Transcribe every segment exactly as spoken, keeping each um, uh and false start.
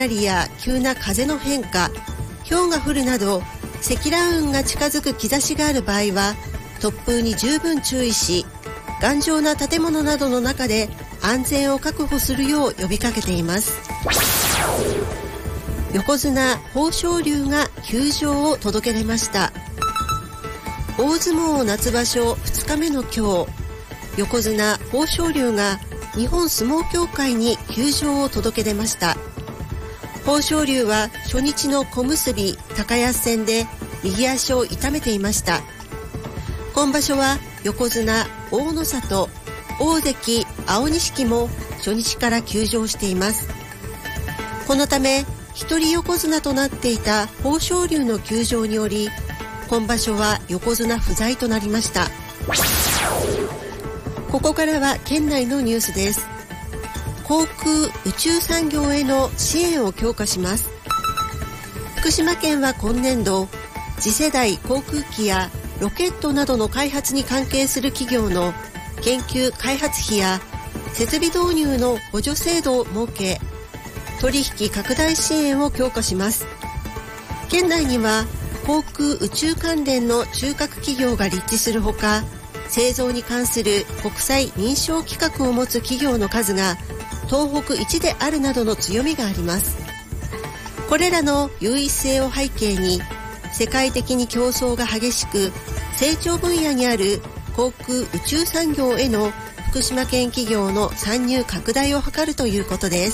雷や急な風の変化、氷が降るなど積乱雲が近づく兆しがある場合は突風に十分注意し、頑丈な建物などの中で安全を確保するよう呼びかけています。横綱豊昇龍が休場を届け出ました。大相撲夏場所ふつかめの今日、横綱豊昇龍が日本相撲協会に休場を届け出ました。豊昇龍は初日の小結高安戦で右足を痛めていました。今場所は横綱大の里、大関青錦も初日から休場しています。このため一人横綱となっていた豊昇龍の休場により、今場所は横綱不在となりました。ここからは県内のニュースです。航空宇宙産業への支援を強化します。福島県は今年度、次世代航空機やロケットなどの開発に関係する企業の研究開発費や設備導入の補助制度を設け、取引拡大支援を強化します。県内には航空宇宙関連の中核企業が立地するほか、製造に関する国際認証規格を持つ企業の数が東北一であるなどの強みがあります。これらの優位性を背景に、世界的に競争が激しく成長分野にある航空宇宙産業への福島県企業の参入拡大を図るということです。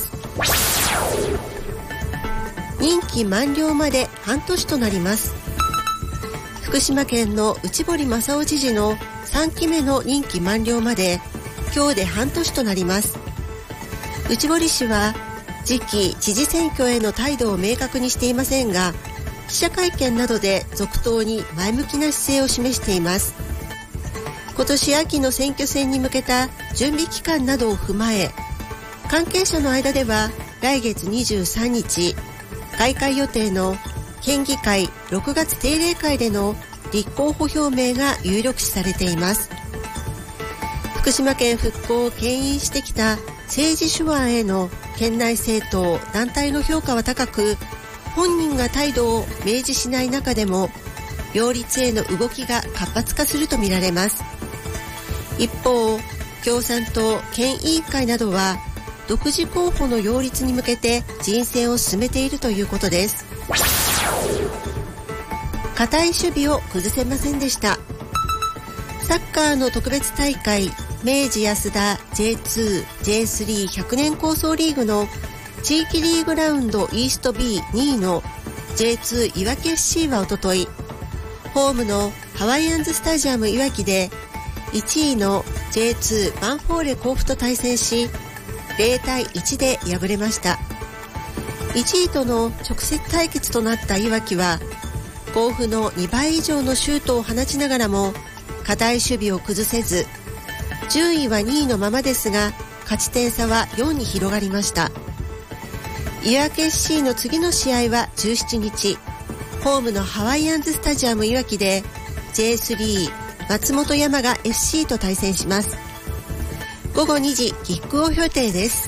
任期満了まで半年となります。福島県の内堀正夫知事のさんきめの任期満了まで今日で半年となります。内堀氏は次期知事選挙への態度を明確にしていませんが、記者会見などで続投に前向きな姿勢を示しています。今年秋の選挙戦に向けた準備期間などを踏まえ、関係者の間では来月にじゅうさんにち開会予定の県議会ろくがつ定例会での立候補表明が有力視されています。福島県復興を牽引してきた政治手腕への県内政党団体の評価は高く、本人が態度を明示しない中でも擁立への動きが活発化するとみられます。一方、共産党県委員会などは独自候補の擁立に向けて人選を進めているということです。堅い守備を崩せませんでした。サッカーの特別大会明治安田 ジェイツー、ジェイスリーひゃく 年構想リーグの地域リーグラウンドイースト ビーにいの ジェイツー いわき エフシー はおととい、ホームのハワイアンズスタジアムいわきでいちいの ジェイツー ヴァンフォーレ甲府と対戦しゼロたいいちで敗れました。いちいとの直接対決となったいわきは甲府のにばい以上のシュートを放ちながらも堅い守備を崩せず、順位はにいのままですが勝ち点差はよんに広がりました。いわき エフシー の次の試合はじゅうしちにち、ホームのハワイアンズスタジアムいわきで ジェイスリー 松本山雅 エフシー と対戦します。ごごにじキックオフ予定です。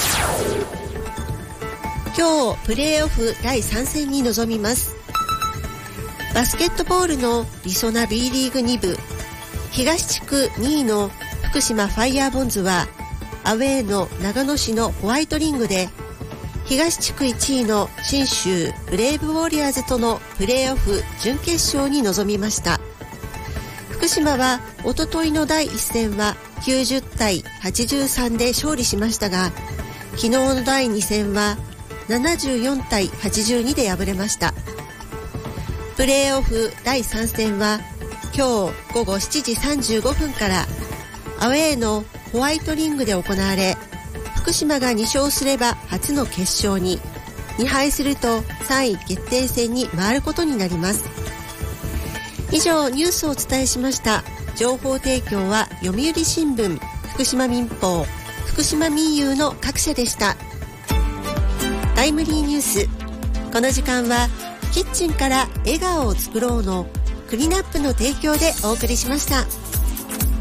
今日プレーオフだいさん戦に臨みます。バスケットボールのりそな B リーグに部、東地区にいの福島ファイヤーボンズはアウェーの長野市のホワイトリングで東地区いちいの信州ブレイブウォリアーズとのプレーオフ準決勝に臨みました。福島はおとといのだいいっ戦はきゅうじゅうたいはちじゅうさんで勝利しましたが、昨日のだいに戦はななじゅうよんたいはちじゅうにで敗れました。プレーオフだいさん戦は今日ごごしちじさんじゅうごふんからアウェーのホワイトリングで行われ、福島がに勝すれば初の決勝に、に敗するとさんい決定戦に回ることになります。以上ニュースをお伝えしました。情報提供は読売新聞、福島民報、福島民友の各社でした。タイムリーニュース、この時間はキッチンから笑顔を作ろうのクリナップの提供でお送りしました。